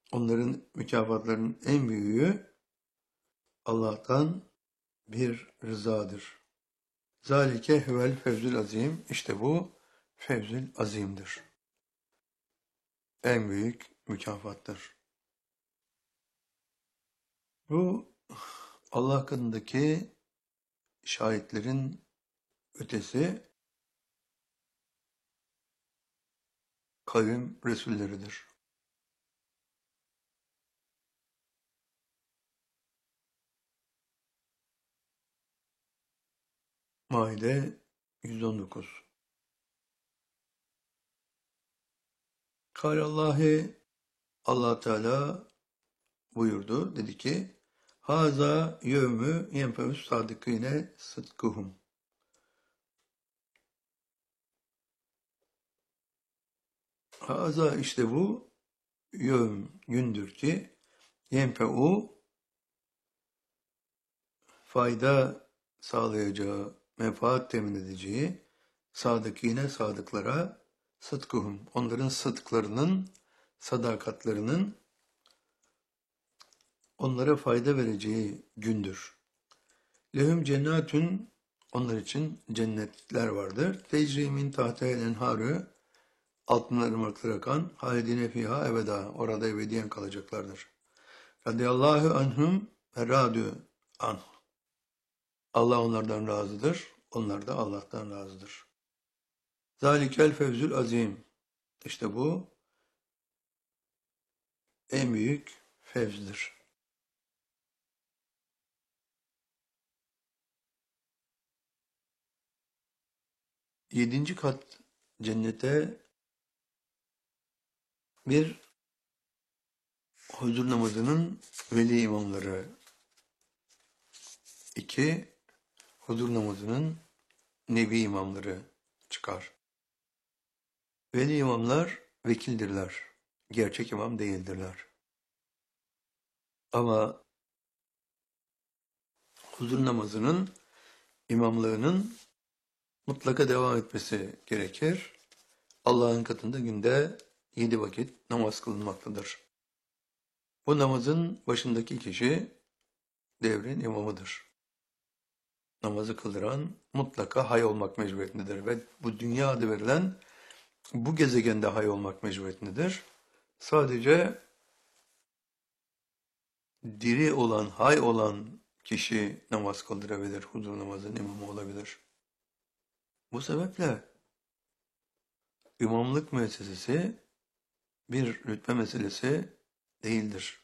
Onların mükafatlarının en büyüğü Allah'tan bir rızadır. Zalike huvel fevzül azim. İşte bu fevzül azimdir. En büyük mükafattır. Bu Allah katındaki şahitlerin ötesi kavim resulleridir. Maide 119. Kâlallâhi, Allah Teala buyurdu, dedi ki, Haza yevmü yenfeus sadıkîne sıdkıhum. Haza işte bu gündür ki yenfe'u fayda sağlayacağı, menfaat temin edeceği sadıkine sadıklara sıdkıhum. Onların sıdklarının, sadakatlerinin onlara fayda vereceği gündür. Lehum cennetün, onlar için cennetler vardır. Tecri min tahtihel enharü, altından ırmaklar akan, halidine fiha ebeda, orada ebediyen kalacaklardır. Radiyallahu anhum ve radü anh. Allah onlardan razıdır, onlar da Allah'tan razıdır. Zalikel fevzül azim. İşte bu en büyük fevzdir. 7. kat cennete bir huzur namazının veli imamları, 2 huzur namazının nebi imamları çıkar. Veli imamlar vekildirler, gerçek imam değildirler. Ama huzur namazının imamlığının mutlaka devam etmesi gerekir. Allah'ın katında günde 7 vakit namaz kılınmaktadır. Bu namazın başındaki kişi devrin imamıdır. Namazı kıldıran mutlaka hay olmak mecburiyetindedir ve bu dünya adı verilen bu gezegende hay olmak mecburiyetindedir. Sadece diri olan, hay olan kişi namaz kıldırabilir, huzur namazının imamı olabilir. Bu sebeple imamlık müessesesi bir rütbe meselesi değildir.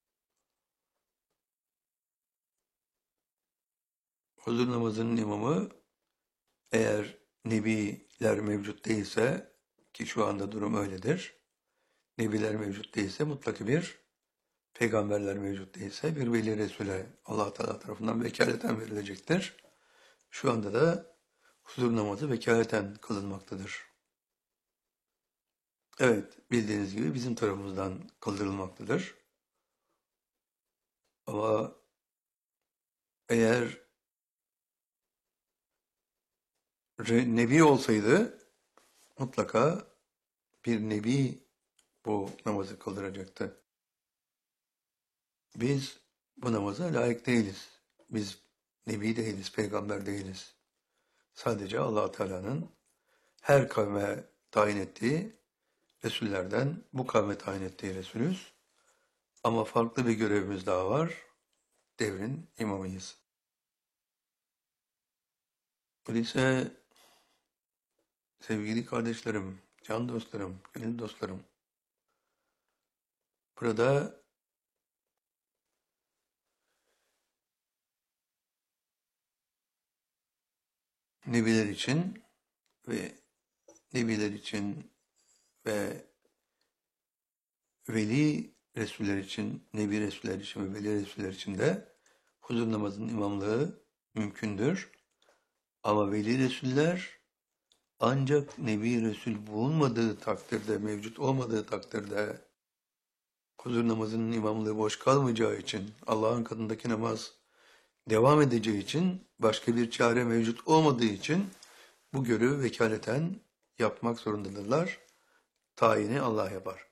Huzur namazının imamı eğer nebiler mevcut değilse, ki şu anda durum öyledir, nebiler mevcut değilse mutlaka bir peygamberler mevcut değilse bir veli Resul'e Allah Teala tarafından vekaleten verilecektir. Şu anda da huzur namazı vekaleten kılınmaktadır. Evet, bildiğiniz gibi bizim tarafımızdan kıldırılmaktadır. Ama eğer nebi olsaydı mutlaka bir nebi bu namazı kıldıracaktı. Biz bu namaza layık değiliz. Biz nebi değiliz, peygamber değiliz. Sadece Allah Teala'nın her kavme tayin ettiği Resullerden bu kavme tayin ettiği Resulüz. Ama farklı bir görevimiz daha var. Devrin imamıyız. Öyleyse sevgili kardeşlerim, can dostlarım, gönül dostlarım, burada nebiler için ve nebiler için ve veli Resuller için, nebi Resuller için ve veli Resuller için de huzur namazının imamlığı mümkündür. Ama veli Resuller ancak nebi Resul bulunmadığı takdirde, mevcut olmadığı takdirde huzur namazının imamlığı boş kalmayacağı için, Allah'ın katındaki namaz devam edeceği için, başka bir çare mevcut olmadığı için bu görevi vekaleten yapmak zorundadırlar. Tayini Allah yapar.